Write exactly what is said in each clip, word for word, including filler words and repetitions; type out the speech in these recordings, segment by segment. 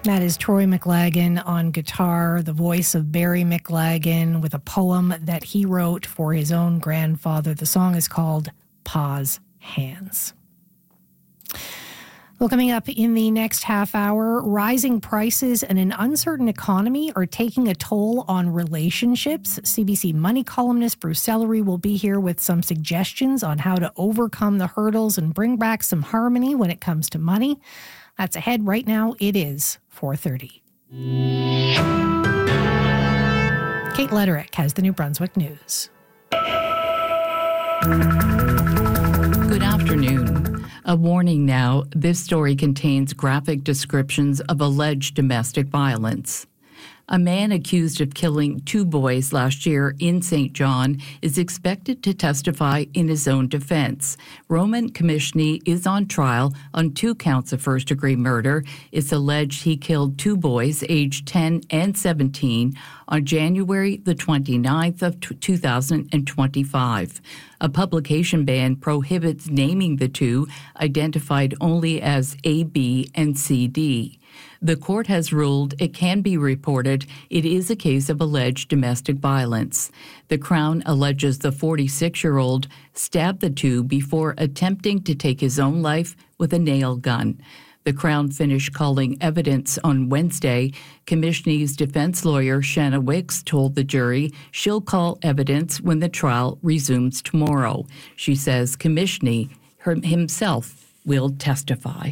That is Troy McLagan on guitar, the voice of Barry McLagan, with a poem that he wrote for his own grandfather. The song is called Pa's Hands. Well, coming up in the next half hour, rising prices and an uncertain economy are taking a toll on relationships. C B C Money columnist Bruce Ellery will be here with some suggestions on how to overcome the hurdles and bring back some harmony when it comes to money. That's ahead. Right now, it is four thirty. Kate Lederich has the New Brunswick News. Good afternoon. A warning now, this story contains graphic descriptions of alleged domestic violence. A man accused of killing two boys last year in Saint John is expected to testify in his own defense. Roman Komishny is on trial on two counts of first-degree murder. It's alleged he killed two boys, aged ten and seventeen, on January the twenty-ninth of two thousand twenty-five. A publication ban prohibits naming the two, identified only as A, B, and C D. The court has ruled it can be reported it is a case of alleged domestic violence. The Crown alleges the forty-six-year-old stabbed the two before attempting to take his own life with a nail gun. The Crown finished calling evidence on Wednesday. Komishny's defense lawyer, Shanna Wicks, told the jury she'll call evidence when the trial resumes tomorrow. She says Komishny himself will testify.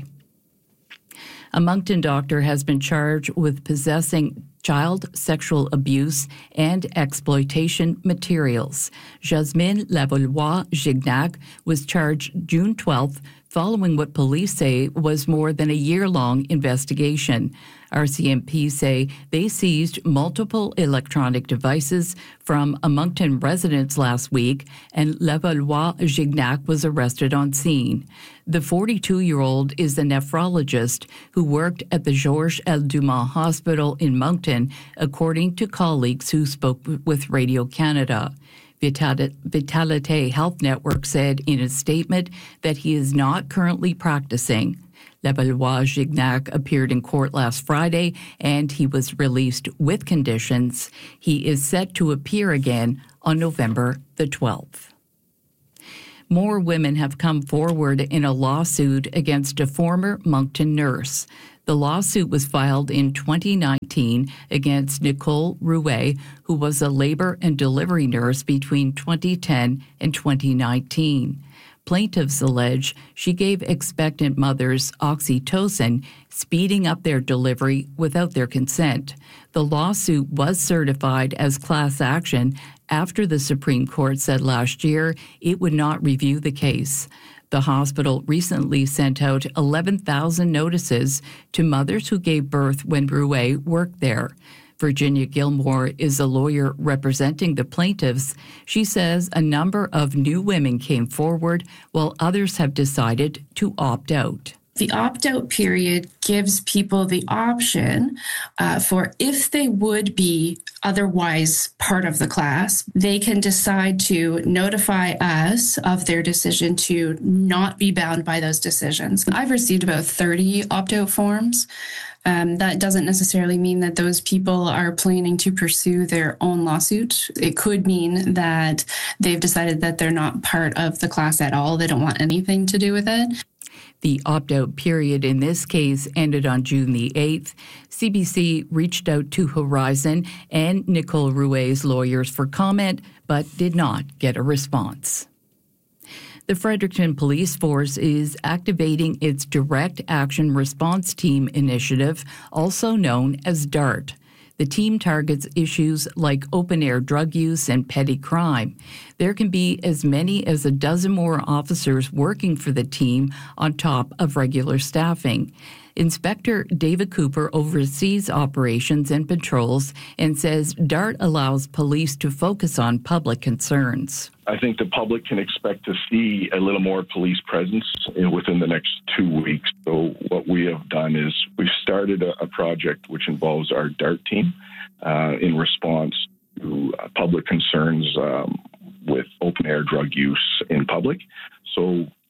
A Moncton doctor has been charged with possessing child sexual abuse and exploitation materials. Jasmine Lavalois-Gignac was charged June twelfth following what police say was more than a year-long investigation. R C M P say they seized multiple electronic devices from a Moncton residence last week, and Lavalois-Gignac was arrested on scene. The forty-two-year-old is a nephrologist who worked at the Georges L. Dumas Hospital in Moncton, according to colleagues who spoke with Radio Canada. Vitalite Health Network said in a statement that he is not currently practicing. Lavalois-Gignac appeared in court last Friday, and he was released with conditions. He is set to appear again on November the twelfth. More women have come forward in a lawsuit against a former Moncton nurse. The lawsuit was filed in twenty nineteen against Nicole Rouet, who was a labor and delivery nurse between twenty ten and twenty nineteen. Plaintiffs allege she gave expectant mothers oxytocin, speeding up their delivery without their consent. The lawsuit was certified as class action after the Supreme Court said last year it would not review the case. The hospital recently sent out eleven thousand notices to mothers who gave birth when Rouet worked there. Virginia Gilmore is a lawyer representing the plaintiffs. She says a number of new women came forward while others have decided to opt out. The opt-out period gives people the option uh, for if they would be otherwise part of the class, they can decide to notify us of their decision to not be bound by those decisions. I've received about thirty opt-out forms. Um, that doesn't necessarily mean that those people are planning to pursue their own lawsuit. It could mean that they've decided that they're not part of the class at all. They don't want anything to do with it. The opt-out period in this case ended on June the eighth. C B C reached out to Horizon and Nicole Rouet's lawyers for comment, but did not get a response. The Fredericton Police Force is activating its Direct Action Response Team initiative, also known as DART. The team targets issues like open-air drug use and petty crime. There can be as many as a dozen more officers working for the team on top of regular staffing. Inspector David Cooper oversees operations and patrols and says DART allows police to focus on public concerns. I think the public can expect to see a little more police presence within the next two weeks. So what we have done is we've started a, a project which involves our DART team uh, in response to uh, public concerns um, with open-air drug use in public. So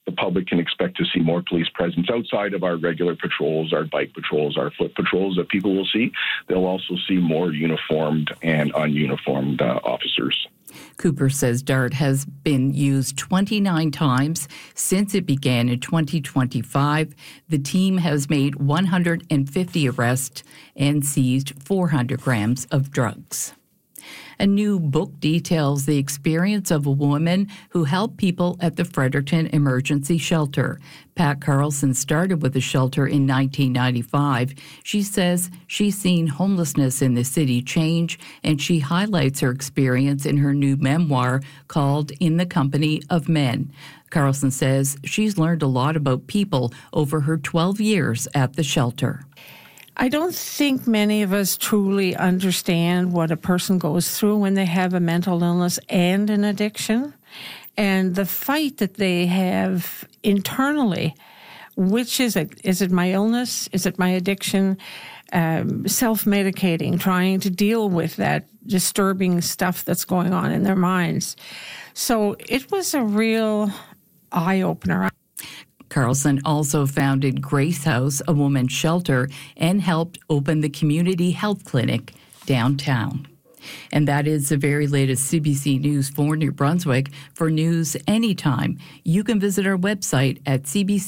the public can expect to see more police presence outside of our regular patrols, our bike patrols, our foot patrols that people will see. They'll also see more uniformed and ununiformed uh, officers. Cooper says DART has been used twenty-nine times since it began in twenty twenty-five. The team has made one hundred fifty arrests and seized four hundred grams of drugs. A new book details the experience of a woman who helped people at the Fredericton Emergency Shelter. Pat Carlson started with the shelter in nineteen ninety-five. She says she's seen homelessness in the city change, and she highlights her experience in her new memoir called In the Company of Men. Carlson says she's learned a lot about people over her twelve years at the shelter. I don't think many of us truly understand what a person goes through when they have a mental illness and an addiction, and the fight that they have internally. Which is it? Is it my illness? Is it my addiction? Um, self-medicating, trying to deal with that disturbing stuff that's going on in their minds. So it was a real eye-opener. Carlson also founded Grace House, a woman's shelter, and helped open the community health clinic downtown. And that is the very latest C B C News for New Brunswick. For news anytime, you can visit our website at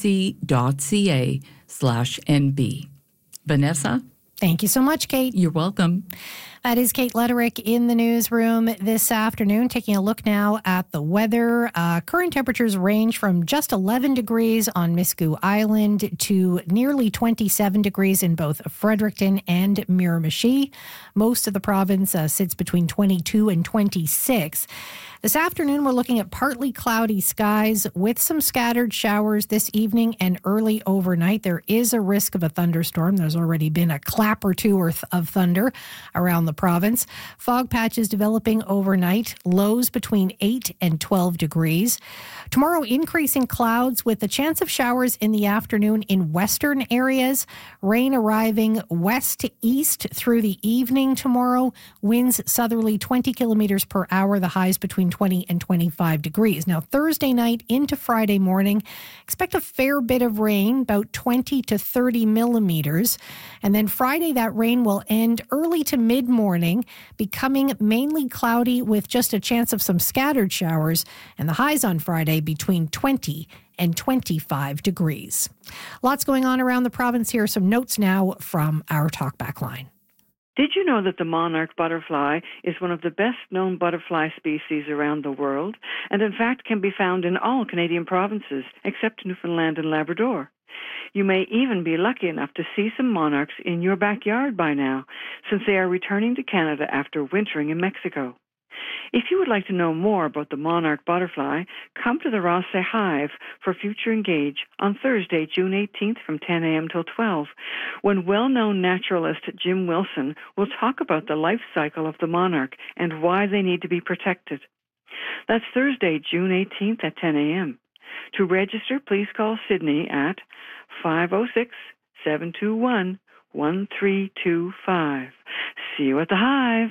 cbc.ca slash NB. Vanessa? Thank you so much, Kate. You're welcome. That is Kate Letterick in the newsroom this afternoon. Taking a look now at the weather. Uh, current temperatures range from just eleven degrees on Miscou Island to nearly twenty-seven degrees in both Fredericton and Miramichi. Most of the province uh, sits between twenty-two and twenty-six. This afternoon, we're looking at partly cloudy skies with some scattered showers this evening and early overnight. There is a risk of a thunderstorm. There's already been a clap or two of thunder around the province. Fog patches developing overnight, lows between eight and twelve degrees. Tomorrow, increasing clouds with a chance of showers in the afternoon in western areas. Rain arriving west to east through the evening tomorrow. Winds southerly twenty kilometers per hour, the highs between twenty and twenty-five degrees. Now, Thursday night into Friday morning, expect a fair bit of rain, about twenty to thirty millimeters. And then Friday, that rain will end early to mid-morning, becoming mainly cloudy with just a chance of some scattered showers. And the highs on Friday between twenty and twenty-five degrees. Lots going on around the province here. Some notes now from our talkback line. Did you know that the monarch butterfly is one of the best-known butterfly species around the world, and in fact can be found in all Canadian provinces except Newfoundland and Labrador? You may even be lucky enough to see some monarchs in your backyard by now, since they are returning to Canada after wintering in Mexico. If you would like to know more about the monarch butterfly, come to the Rothsay Hive for Future Engage on Thursday, June eighteenth from ten a.m. till twelve, when well-known naturalist Jim Wilson will talk about the life cycle of the monarch and why they need to be protected. That's Thursday, June eighteenth at ten a.m. To register, please call Sydney at five oh six, seven two one, one three two five. See you at the Hive.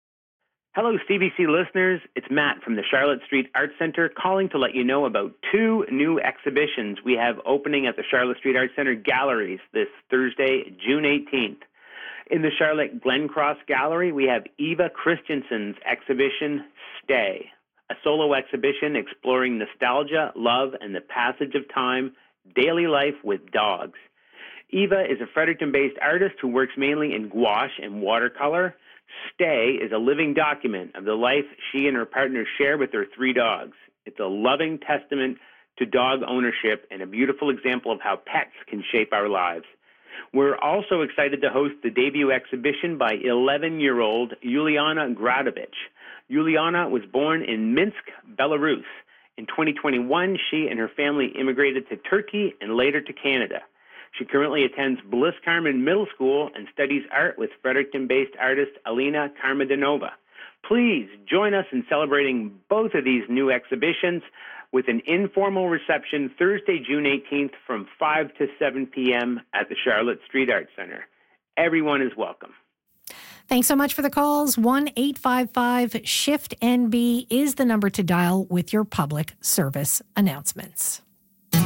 Hello, C B C listeners. It's Matt from the Charlotte Street Arts Centre calling to let you know about two new exhibitions we have opening at the Charlotte Street Arts Centre galleries this Thursday, June eighteenth. In the Charlotte Glencross Gallery, we have Eva Christensen's exhibition, Stay, a solo exhibition exploring nostalgia, love, and the passage of time, daily life with dogs. Eva is a Fredericton-based artist who works mainly in gouache and watercolor. Stay is a living document of the life she and her partner share with their three dogs. It's a loving testament to dog ownership and a beautiful example of how pets can shape our lives. We're also excited to host the debut exhibition by eleven-year-old Yuliana Gradovich. Yuliana was born in Minsk, Belarus. In twenty twenty-one, she and her family immigrated to Turkey and later to Canada. She currently attends Bliss Carman Middle School and studies art with Fredericton-based artist Alina Karmadanova. Please join us in celebrating both of these new exhibitions with an informal reception Thursday, June eighteenth from five to seven p.m. at the Charlotte Street Arts Centre. Everyone is welcome. Thanks so much for the calls. one eight five five shift N B is the number to dial with your public service announcements.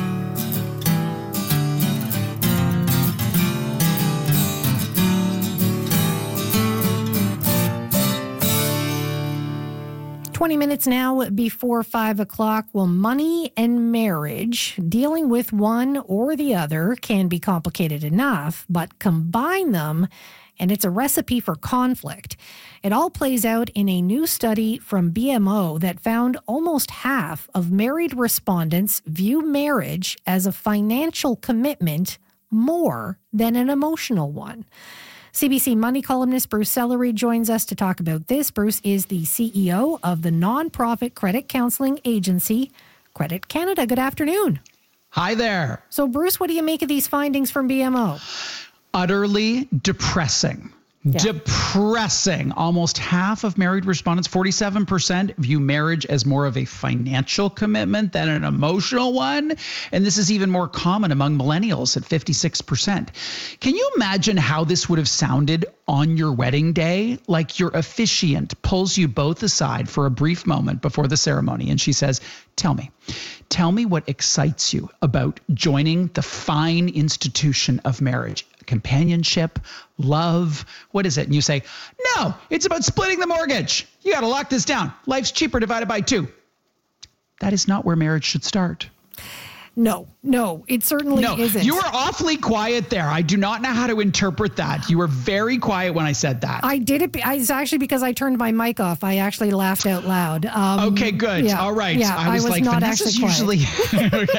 twenty minutes now before five o'clock. Well, money and marriage, dealing with one or the other can be complicated enough, but combine them and it's a recipe for conflict. It all plays out in a new study from B M O that found almost half of married respondents view marriage as a financial commitment more than an emotional one. C B C Money columnist Bruce Sellery joins us to talk about this. Bruce is the C E O of the nonprofit credit counseling agency, Credit Canada. Good afternoon. Hi there. So, Bruce, what do you make of these findings from B M O? Utterly depressing. Yeah. Depressing. Almost half of married respondents, forty-seven percent, view marriage as more of a financial commitment than an emotional one. And this is even more common among millennials at fifty-six percent. Can you imagine how this would have sounded on your wedding day? Like your officiant pulls you both aside for a brief moment before the ceremony and she says, tell me, tell me what excites you about joining the fine institution of marriage. Companionship, love, what is it? And you say, no, it's about splitting the mortgage. You got to lock this down. Life's cheaper divided by two. That is not where marriage should start. No, no, it certainly no, isn't. You were awfully quiet there. I do not know how to interpret that. You were very quiet when I said that. I did it. It's actually because I turned my mic off. I actually laughed out loud. Um, okay, good. Yeah, All right. Yeah, I was, I was like, not Vanessa's actually usually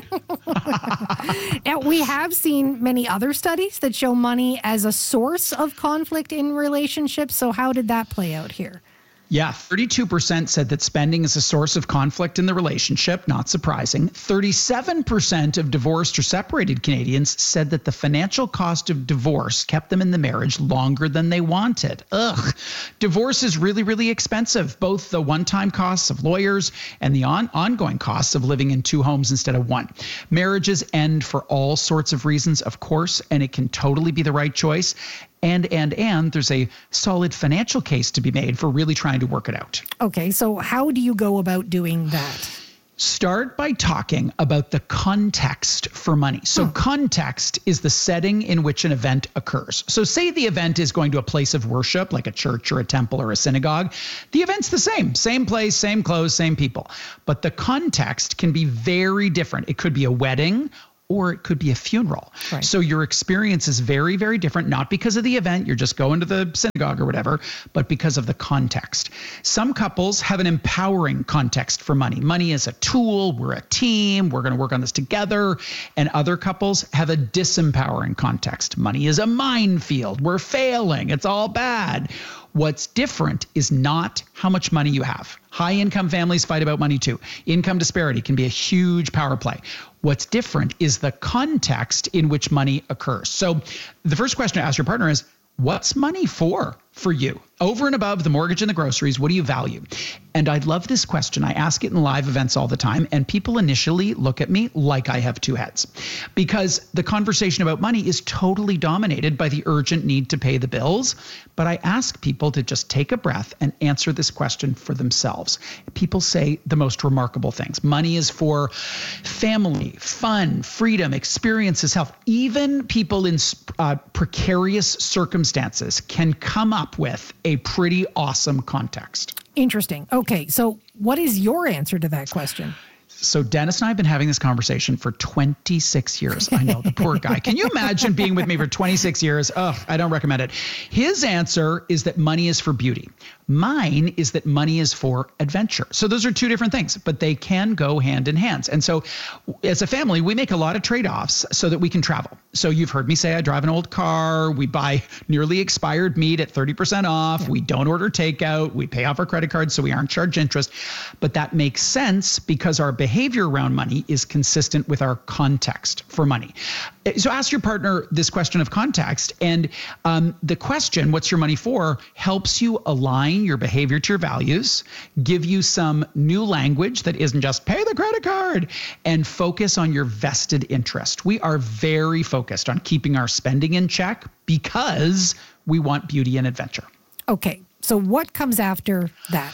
okay. Now, we have seen many other studies that show money as a source of conflict in relationships. So how did that play out here? Yeah, thirty-two percent said that spending is a source of conflict in the relationship. Not surprising. thirty-seven percent of divorced or separated Canadians said that the financial cost of divorce kept them in the marriage longer than they wanted. Ugh. Divorce is really, really expensive, both the one-time costs of lawyers and the on- ongoing costs of living in two homes instead of one. Marriages end for all sorts of reasons, of course, and it can totally be the right choice. And, and, and there's a solid financial case to be made for really trying to work it out. Okay, so how do you go about doing that? Start by talking about the context for money. So hmm. context is the setting in which an event occurs. So say the event is going to a place of worship, like a church or a temple or a synagogue. The event's the same, same place, same clothes, same people. But the context can be very different. It could be a wedding, or it could be a funeral. Right. So your experience is very, very different, not because of the event, you're just going to the synagogue or whatever, but because of the context. Some couples have an empowering context for money. Money is a tool, we're a team, we're gonna work on this together. And other couples have a disempowering context. Money is a minefield, we're failing, it's all bad. What's different is not how much money you have. High income families fight about money too. Income disparity can be a huge power play. What's different is the context in which money occurs. So the first question to ask your partner is, what's money for for you? Over and above the mortgage and the groceries, what do you value? And I love this question. I ask it in live events all the time, and people initially look at me like I have two heads, because the conversation about money is totally dominated by the urgent need to pay the bills. But I ask people to just take a breath and answer this question for themselves. People say the most remarkable things. Money is for family, fun, freedom, experiences, health. Even people in uh, precarious circumstances can come up with a pretty awesome context. Interesting. Okay, so what is your answer to that question? So Dennis and I have been having this conversation for twenty-six years. I know, the poor guy. Can you imagine being with me for twenty-six years? Oh, I don't recommend it. His answer is that money is for beauty. Mine is that money is for adventure. So those are two different things, but they can go hand in hand. And so as a family, we make a lot of trade-offs so that we can travel. So you've heard me say I drive an old car. We buy nearly expired meat at thirty percent off. Yeah. We don't order takeout. We pay off our credit cards so we aren't charged interest. But that makes sense because our behavior around money is consistent with our context for money. So ask your partner this question of context, and um, the question, what's your money for, helps you align your behavior to your values, give you some new language that isn't just pay the credit card, and focus on your vested interest. We are very focused on keeping our spending in check because we want beauty and adventure. Okay, so what comes after that?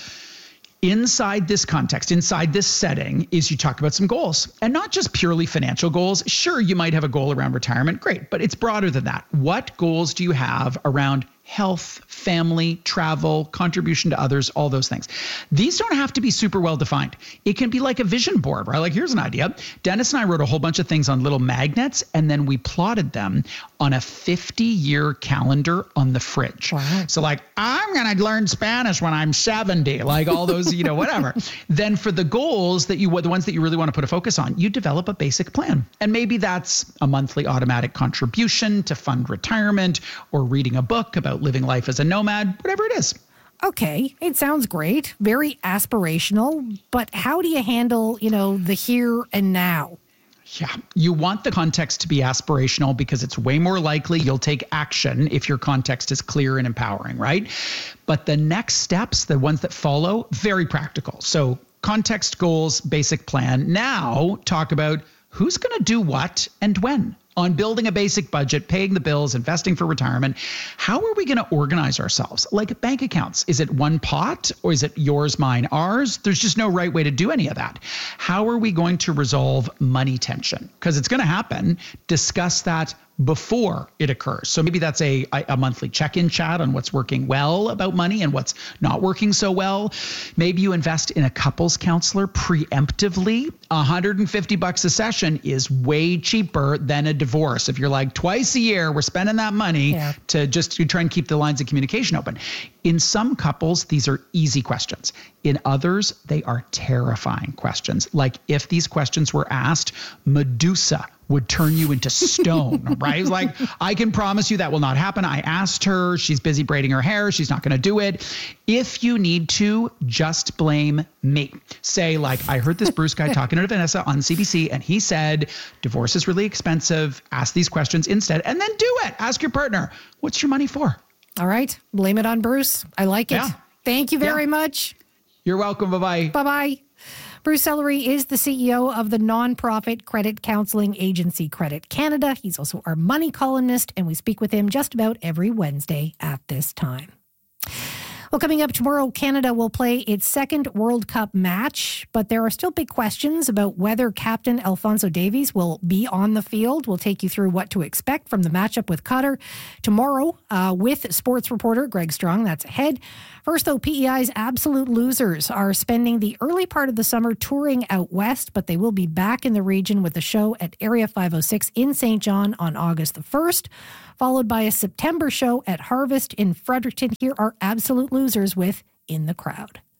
Inside this context, inside this setting, is you talk about some goals, and not just purely financial goals. Sure, you might have a goal around retirement. Great, but it's broader than that. What goals do you have around health, family, travel, contribution to others, all those things. These don't have to be super well defined. It can be like a vision board, right? Like, here's an idea. Dennis and I wrote a whole bunch of things on little magnets, and then we plotted them on a fifty-year calendar on the fridge. Wow. So like, I'm going to learn Spanish when I'm seventy, like all those, you know, whatever. Then for the goals that you, the ones that you really want to put a focus on, you develop a basic plan. And maybe that's a monthly automatic contribution to fund retirement, or reading a book about living life as a nomad, whatever it is. Okay, it sounds great, very aspirational, but how do you handle, you know, the here and now? Yeah, you want the context to be aspirational because it's way more likely you'll take action if your context is clear and empowering, right? But the next steps, the ones that follow, very practical. So context, goals, basic plan. Now talk about who's going to do what and when. On building a basic budget, paying the bills, investing for retirement, how are we going to organize ourselves? Like bank accounts, is it one pot or is it yours, mine, ours? There's just no right way to do any of that. How are we going to resolve money tension? Because it's going to happen. Discuss that before it occurs. So maybe that's a, a monthly check-in chat on what's working well about money and what's not working so well. Maybe you invest in a couples counselor preemptively. one hundred fifty bucks a session is way cheaper than a divorce. If you're like, twice a year, we're spending that money yeah. to just to try and keep the lines of communication open. In some couples, these are easy questions. In others, they are terrifying questions. Like if these questions were asked, Medusa would turn you into stone, right? Like, I can promise you that will not happen. I asked her, she's busy braiding her hair. She's not going to do it. If you need to, just blame me. Say like, I heard this Bruce guy talking to Vanessa on C B C and he said, divorce is really expensive. Ask these questions instead and then do it. Ask your partner, what's your money for? All right. Blame it on Bruce. I like it. Yeah. Thank you very yeah. much. You're welcome. Bye-bye. Bye-bye. Bruce Sellery is the C E O of the nonprofit credit counseling agency Credit Canada. He's also our money columnist, and we speak with him just about every Wednesday at this time. Well, coming up tomorrow, Canada will play its second World Cup match, but there are still big questions about whether Captain Alphonso Davies will be on the field. We'll take you through what to expect from the matchup with Qatar tomorrow uh, with sports reporter Greg Strong. That's ahead. First, though, P E I's absolute losers are spending the early part of the summer touring out west, but they will be back in the region with a show at Area five oh six in Saint John on August the first, followed by a September show at Harvest in Fredericton. Here are absolute losers with In the Crowd.